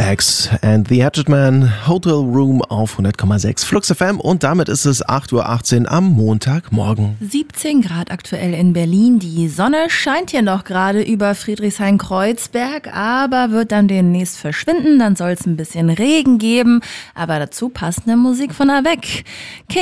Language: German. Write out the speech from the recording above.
X and the Hatchet Man, Hotel Room auf 100,6 Flux FM und damit ist es 8:18 Uhr am Montagmorgen. 17 Grad aktuell in Berlin. Die Sonne scheint hier noch gerade über Friedrichshain-Kreuzberg, aber wird dann demnächst verschwinden. Dann soll es ein bisschen Regen geben, aber dazu passende Musik von Avec.